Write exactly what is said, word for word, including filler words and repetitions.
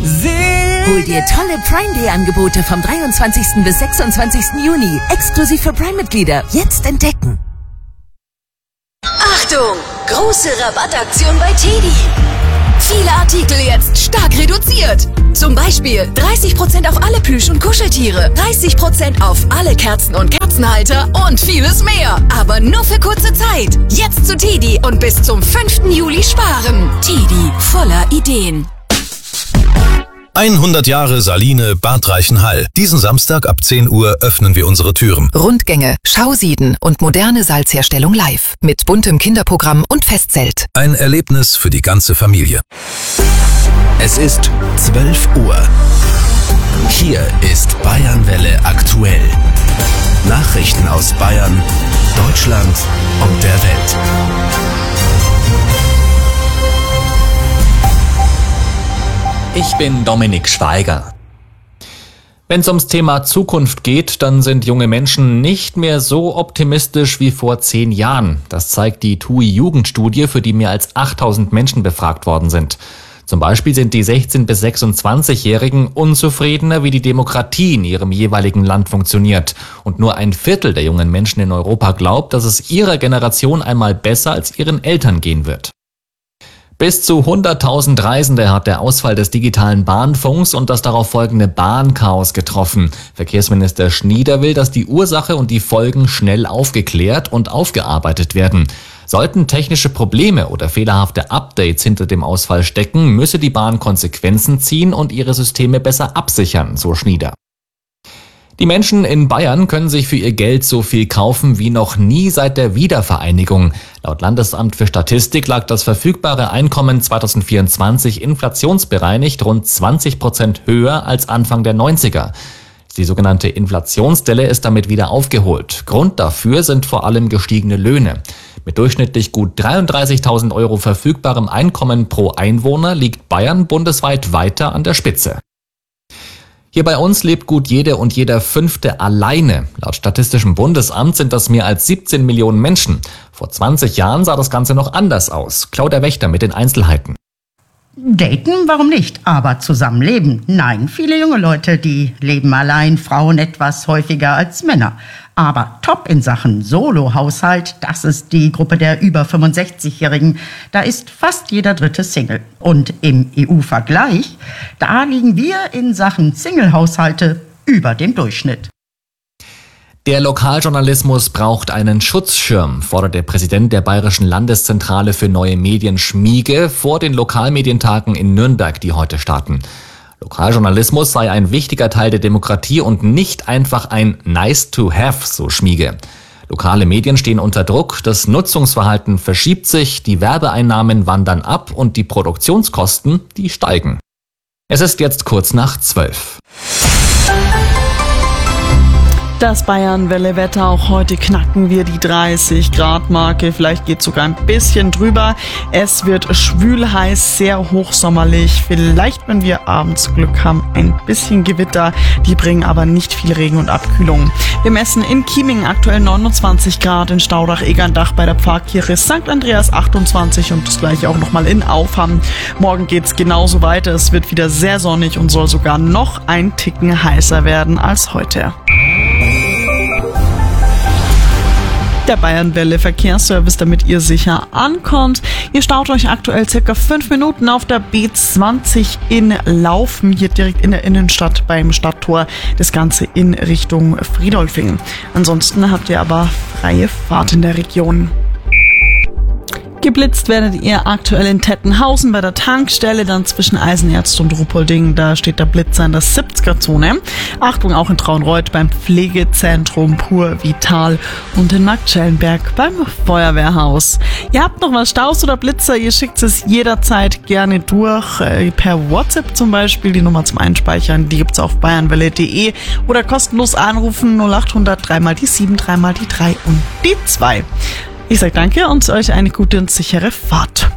Hol dir tolle Prime Day Angebote vom dreiundzwanzigsten bis sechsundzwanzigsten Juni. Exklusiv für Prime-Mitglieder. Jetzt entdecken. Achtung! Große Rabattaktion bei Teddy. Viele Artikel jetzt stark reduziert. Zum Beispiel dreißig Prozent auf alle Plüsch- und Kuscheltiere, dreißig Prozent auf alle Kerzen und Kerzenhalter und vieles mehr. Aber nur für kurze Zeit. Jetzt zu Teddy und bis zum fünften Juli sparen. Teddy, voller Ideen. hundert Jahre Saline Bad Reichenhall. Diesen Samstag ab zehn Uhr öffnen wir unsere Türen. Rundgänge, Schausieden und moderne Salzherstellung live. Mit buntem Kinderprogramm und Festzelt. Ein Erlebnis für die ganze Familie. Es ist zwölf Uhr. Hier ist Bayernwelle aktuell. Nachrichten aus Bayern, Deutschland und der Welt. Ich bin Dominik Schweiger. Wenn es ums Thema Zukunft geht, dann sind junge Menschen nicht mehr so optimistisch wie vor zehn Jahren. Das zeigt die T U I-Jugendstudie, für die mehr als achttausend Menschen befragt worden sind. Zum Beispiel sind die sechzehn- bis sechsundzwanzigjährigen unzufriedener, wie die Demokratie in ihrem jeweiligen Land funktioniert. Und nur ein Viertel der jungen Menschen in Europa glaubt, dass es ihrer Generation einmal besser als ihren Eltern gehen wird. Bis zu hunderttausend Reisende hat der Ausfall des digitalen Bahnfunks und das darauf folgende Bahnchaos getroffen. Verkehrsminister Schnieder will, dass die Ursache und die Folgen schnell aufgeklärt und aufgearbeitet werden. Sollten technische Probleme oder fehlerhafte Updates hinter dem Ausfall stecken, müsse die Bahn Konsequenzen ziehen und ihre Systeme besser absichern, so Schnieder. Die Menschen in Bayern können sich für ihr Geld so viel kaufen wie noch nie seit der Wiedervereinigung. Laut Landesamt für Statistik lag das verfügbare Einkommen zweitausendvierundzwanzig inflationsbereinigt rund zwanzig Prozent höher als Anfang der neunziger. Die sogenannte Inflationsdelle ist damit wieder aufgeholt. Grund dafür sind vor allem gestiegene Löhne. Mit durchschnittlich gut dreiunddreißigtausend Euro verfügbarem Einkommen pro Einwohner liegt Bayern bundesweit weiter an der Spitze. Hier bei uns lebt gut jede und jeder Fünfte alleine. Laut Statistischem Bundesamt sind das mehr als siebzehn Millionen Menschen. Vor zwanzig Jahren sah das Ganze noch anders aus. Claudia Wächter mit den Einzelheiten. Daten, warum nicht? Aber zusammenleben? Nein, viele junge Leute, die leben allein, Frauen etwas häufiger als Männer. Aber top in Sachen Solo-Haushalt, das ist die Gruppe der über fünfundsechzigjährigen. Da ist fast jeder dritte Single. Und im E U-Vergleich, da liegen wir in Sachen Single-Haushalte über dem Durchschnitt. Der Lokaljournalismus braucht einen Schutzschirm, fordert der Präsident der Bayerischen Landeszentrale für neue Medien Schmiege vor den Lokalmedientagen in Nürnberg, die heute starten. Lokaljournalismus sei ein wichtiger Teil der Demokratie und nicht einfach ein nice to have, so Schmiege. Lokale Medien stehen unter Druck, das Nutzungsverhalten verschiebt sich, die Werbeeinnahmen wandern ab und die Produktionskosten, die steigen. Es ist jetzt kurz nach zwölf. Das Bayernwelle-Wetter, auch heute knacken wir die dreißig Grad Marke, vielleicht geht sogar ein bisschen drüber. Es wird schwül heiß, sehr hochsommerlich, vielleicht, wenn wir abends Glück haben, ein bisschen Gewitter, die bringen aber nicht viel Regen und Abkühlung. Wir messen in Chieming aktuell neunundzwanzig Grad, in Staudach-Egerndach bei der Pfarrkirche Sankt Andreas achtundzwanzig und das gleiche auch nochmal in Aufham. Morgen geht's genauso weiter, es wird wieder sehr sonnig und soll sogar noch ein Ticken heißer werden als heute. Der Bayernwelle Verkehrsservice, damit ihr sicher ankommt. Ihr staut euch aktuell circa fünf Minuten auf der B zwanzig in Laufen, hier direkt in der Innenstadt beim Stadttor. Das Ganze in Richtung Friedolfingen. Ansonsten habt ihr aber freie Fahrt in der Region. Geblitzt werdet ihr aktuell in Tettenhausen bei der Tankstelle, dann zwischen Eisenerz und Ruppolding, da steht der Blitzer in der siebziger-Zone. Achtung auch in Traunreut beim Pflegezentrum Pur Vital und in Marktschellenberg beim Feuerwehrhaus. Ihr habt noch mal Staus oder Blitzer, ihr schickt es jederzeit gerne durch, äh, per WhatsApp zum Beispiel, die Nummer zum Einspeichern, die gibt's auf bayernwelle punkt de oder kostenlos anrufen null acht hundert drei mal die sieben, drei mal die drei und die zwei. Ich sage danke und euch eine gute und sichere Fahrt.